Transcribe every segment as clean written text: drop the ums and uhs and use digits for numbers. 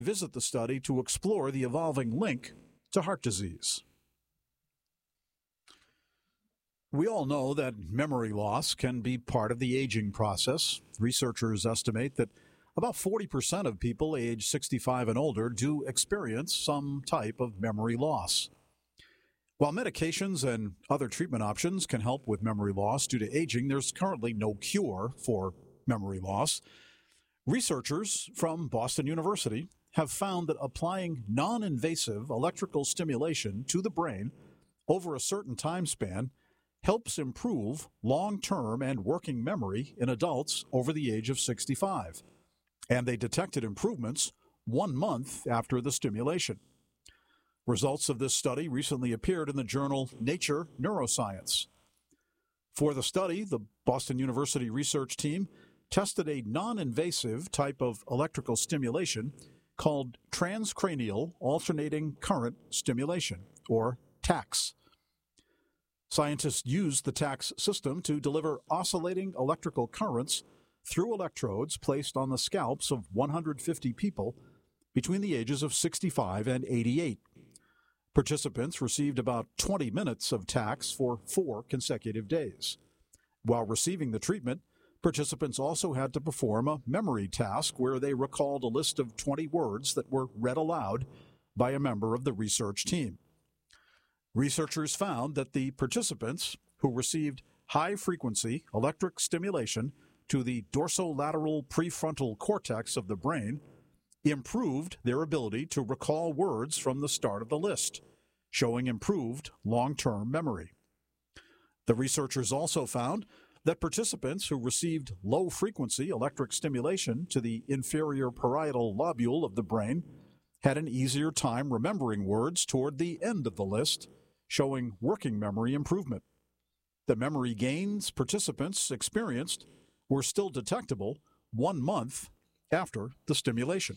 Visit the study to explore the evolving link to heart disease. We all know that memory loss can be part of the aging process. Researchers estimate that about 40% of people age 65 and older do experience some type of memory loss. While medications and other treatment options can help with memory loss due to aging, there's currently no cure for memory loss. Researchers from Boston University have found that applying non-invasive electrical stimulation to the brain over a certain time span helps improve long-term and working memory in adults over the age of 65. And they detected improvements 1 month after the stimulation. Results of this study recently appeared in the journal Nature Neuroscience. For the study, the Boston University research team tested a non-invasive type of electrical stimulation called transcranial alternating current stimulation, or TACS. Scientists used the TACS system to deliver oscillating electrical currents through electrodes placed on the scalps of 150 people between the ages of 65 and 88. Participants received about 20 minutes of TACS for 4 consecutive days. While receiving the treatment, participants also had to perform a memory task where they recalled a list of 20 words that were read aloud by a member of the research team. Researchers found that the participants who received high-frequency electric stimulation to the dorsolateral prefrontal cortex of the brain improved their ability to recall words from the start of the list, showing improved long-term memory. The researchers also found that participants who received low-frequency electric stimulation to the inferior parietal lobule of the brain had an easier time remembering words toward the end of the list, showing working memory improvement. The memory gains participants experienced were still detectable 1 month after the stimulation.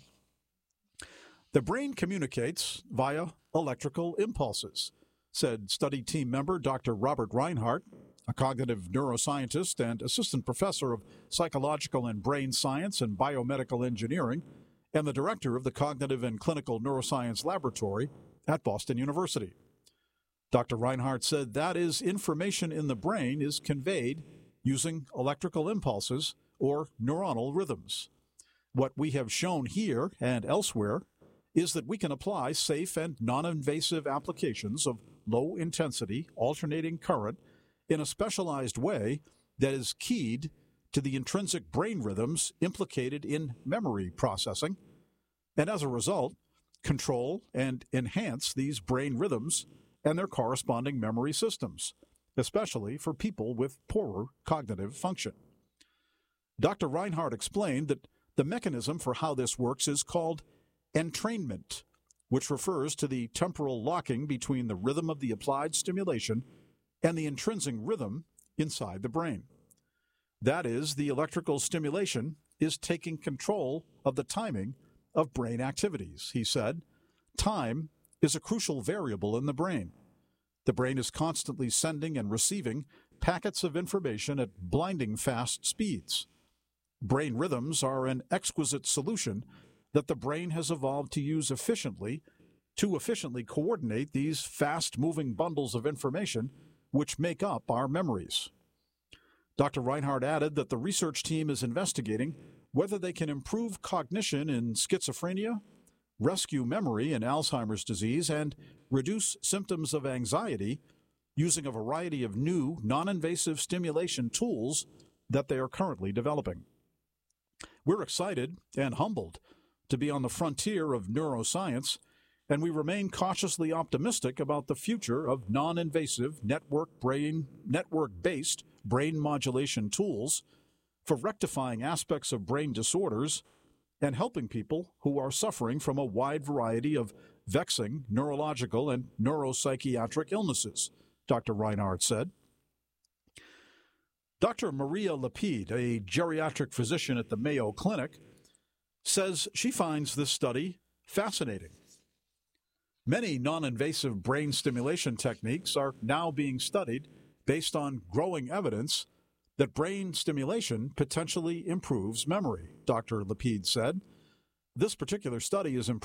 The brain communicates via electrical impulses, said study team member Dr. Robert Reinhart, a cognitive neuroscientist and assistant professor of psychological and brain science and biomedical engineering, and the director of the Cognitive and Clinical Neuroscience Laboratory at Boston University. Dr. Reinhart said that is, information in the brain is conveyed using electrical impulses or neuronal rhythms. What we have shown here and elsewhere is that we can apply safe and non-invasive applications of low-intensity alternating current in a specialized way that is keyed to the intrinsic brain rhythms implicated in memory processing, and as a result, control and enhance these brain rhythms and their corresponding memory systems, especially for people with poorer cognitive function. Dr. Reinhart explained that the mechanism for how this works is called entrainment, which refers to the temporal locking between the rhythm of the applied stimulation and the intrinsic rhythm inside the brain. That is, the electrical stimulation is taking control of the timing of brain activities, he said. Time is a crucial variable in the brain. The brain is constantly sending and receiving packets of information at blinding fast speeds. Brain rhythms are an exquisite solution that the brain has evolved to use efficiently coordinate these fast-moving bundles of information which make up our memories. Dr. Reinhart added that the research team is investigating whether they can improve cognition in schizophrenia, rescue memory in Alzheimer's disease, and reduce symptoms of anxiety using a variety of new non-invasive stimulation tools that they are currently developing. We're excited and humbled to be on the frontier of neuroscience, and we remain cautiously optimistic about the future of non-invasive network-based brain modulation tools for rectifying aspects of brain disorders and helping people who are suffering from a wide variety of vexing neurological and neuropsychiatric illnesses, Dr. Reinhart said. Dr. Maria Lapide, a geriatric physician at the Mayo Clinic, says she finds this study fascinating. Many non-invasive brain stimulation techniques are now being studied based on growing evidence that brain stimulation potentially improves memory, Dr. Lapide said. This particular study is